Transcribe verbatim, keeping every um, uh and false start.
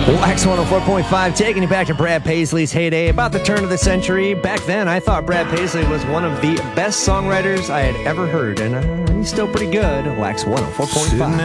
Wax one oh four point five, taking you back to Brad Paisley's heyday, about the turn of the century. Back then, I thought Brad Paisley was one of the best songwriters I had ever heard, and uh, he's still pretty good. Wax one oh four point five.